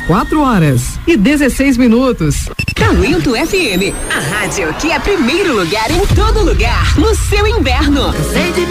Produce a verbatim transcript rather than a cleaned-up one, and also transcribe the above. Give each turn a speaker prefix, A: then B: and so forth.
A: quatro horas e dezesseis minutos.
B: Talento F M, a rádio que é primeiro lugar em todo lugar no seu inverno.